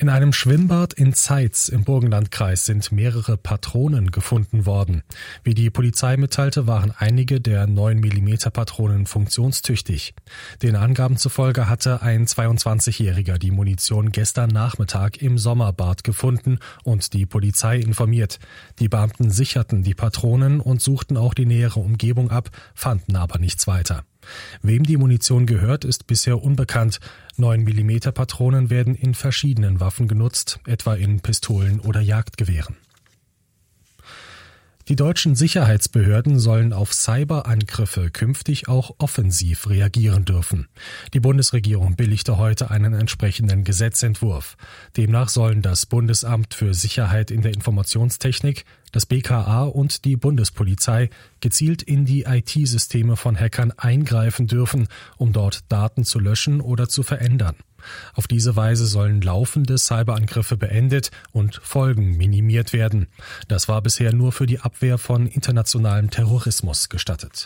In einem Schwimmbad in Zeitz im Burgenlandkreis sind mehrere Patronen gefunden worden. Wie die Polizei mitteilte, waren einige der 9mm Patronen funktionstüchtig. Den Angaben zufolge hatte ein 22-Jähriger die Munition gestern Nachmittag im Sommerbad gefunden und die Polizei informiert. Die Beamten sicherten die Patronen und suchten auch die nähere Umgebung ab, fanden aber nichts weiter. Wem die Munition gehört, ist bisher unbekannt. 9mm Patronen werden in verschiedenen Waffen genutzt, etwa in Pistolen oder Jagdgewehren. Die deutschen Sicherheitsbehörden sollen auf Cyberangriffe künftig auch offensiv reagieren dürfen. Die Bundesregierung billigte heute einen entsprechenden Gesetzentwurf. Demnach sollen das Bundesamt für Sicherheit in der Informationstechnik, das BKA und die Bundespolizei gezielt in die IT-Systeme von Hackern eingreifen dürfen, um dort Daten zu löschen oder zu verändern. Auf diese Weise sollen laufende Cyberangriffe beendet und Folgen minimiert werden. Das war bisher nur für die Abwehr von internationalem Terrorismus gestattet.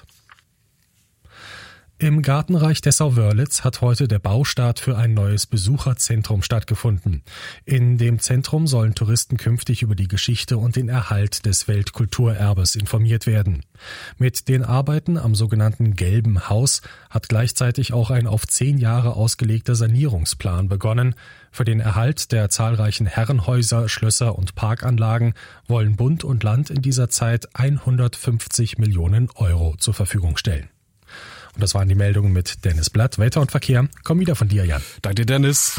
Im Gartenreich Dessau-Wörlitz hat heute der Baustart für ein neues Besucherzentrum stattgefunden. In dem Zentrum sollen Touristen künftig über die Geschichte und den Erhalt des Weltkulturerbes informiert werden. Mit den Arbeiten am sogenannten Gelben Haus hat gleichzeitig auch ein auf 10 Jahre ausgelegter Sanierungsplan begonnen. Für den Erhalt der zahlreichen Herrenhäuser, Schlösser und Parkanlagen wollen Bund und Land in dieser Zeit 150 Millionen Euro zur Verfügung stellen. Und das waren die Meldungen mit Dennis Blatt. Wetter und Verkehr kommen wieder von dir, Jan. Danke dir, Dennis.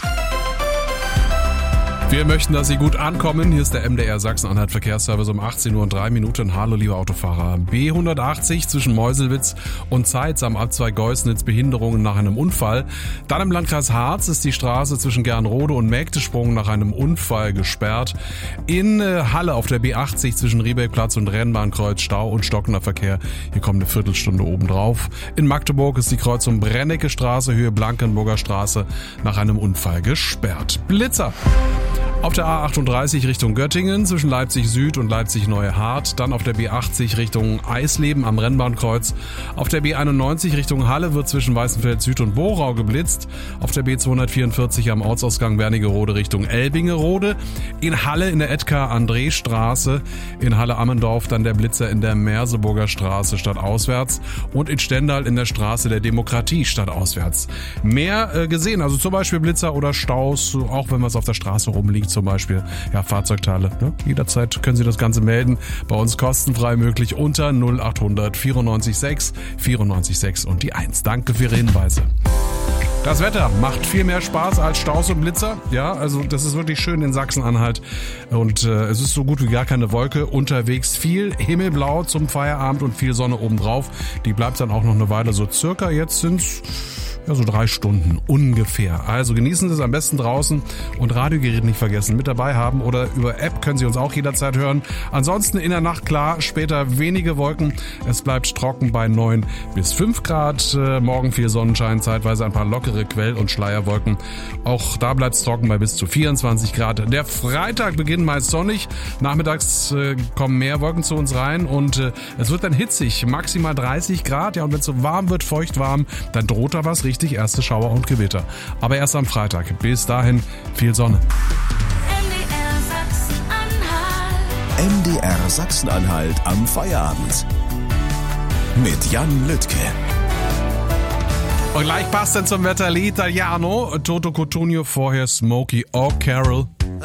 Wir möchten, dass Sie gut ankommen. Hier ist der MDR Sachsen-Anhalt Verkehrsservice um 18:03 Uhr. Hallo, liebe Autofahrer. B180 zwischen Meuselwitz und Zeitz am Abzweig Geusnitz, Behinderungen nach einem Unfall. Dann im Landkreis Harz ist die Straße zwischen Gernrode und Mägdesprung nach einem Unfall gesperrt. In Halle auf der B80 zwischen Riebeckplatz und Rennbahnkreuz Stau und stockender Verkehr. Hier kommt eine Viertelstunde obendrauf. In Magdeburg ist die Kreuzung Brennecke Straße, Höhe Blankenburger Straße nach einem Unfall gesperrt. Blitzer! Auf der A38 Richtung Göttingen zwischen Leipzig Süd und Leipzig Neue Hart, dann auf der B80 Richtung Eisleben am Rennbahnkreuz. Auf der B91 Richtung Halle wird zwischen Weißenfeld Süd und Borau geblitzt. Auf der B244 am Ortsausgang Wernigerode Richtung Elbingerode. In Halle in der Edgar-André-Straße. In Halle-Ammendorf dann der Blitzer in der Merseburger Straße stadtauswärts. Und in Stendal in der Straße der Demokratie stadtauswärts. Mehr gesehen, also zum Beispiel Blitzer oder Staus, auch wenn was auf der Straße rumliegt. Zum Beispiel Fahrzeugteile. Ne? Jederzeit können Sie das Ganze melden. Bei uns kostenfrei möglich unter 0800 94 6 94 6 und die 1. Danke für Ihre Hinweise. Das Wetter macht viel mehr Spaß als Staus und Blitzer. Ja, also das ist wirklich schön in Sachsen-Anhalt. Und es ist so gut wie gar keine Wolke. Unterwegs viel Himmelblau zum Feierabend und viel Sonne obendrauf. Die bleibt dann auch noch eine Weile so circa. Jetzt sind's so 3 Stunden ungefähr. Also genießen Sie es am besten draußen und Radiogerät nicht vergessen mit dabei haben oder über App können Sie uns auch jederzeit hören. Ansonsten in der Nacht klar, später wenige Wolken. Es bleibt trocken bei 9 bis 5 Grad. Morgen viel Sonnenschein, zeitweise ein paar lockere Quell- und Schleierwolken. Auch da bleibt es trocken bei bis zu 24 Grad. Der Freitag beginnt meist sonnig. Nachmittags kommen mehr Wolken zu uns rein und es wird dann hitzig. Maximal 30 Grad. Ja, und wenn es so warm wird, feucht warm, dann droht da was richtig erste Schauer und Gewitter. Aber erst am Freitag. Bis dahin viel Sonne. MDR Sachsen-Anhalt am Feierabend. Mit Jan Lüttke. Und gleich passt dann zum Wetter L'Italiano. Toto Cotugno, vorher Smokey O'Carroll.